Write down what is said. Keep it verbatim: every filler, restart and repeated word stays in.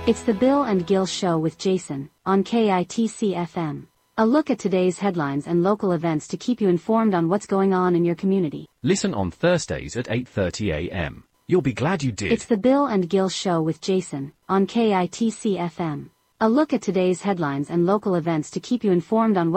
It's the Bill and Gil Show with Jason, on K I T C F M. A look at today's headlines and local events to keep you informed on what's going on in your community. Listen on Thursdays at eight thirty a m. You'll be glad you did. It's the Bill and Gil Show with Jason, on K I T C F M. A look at today's headlines and local events to keep you informed on what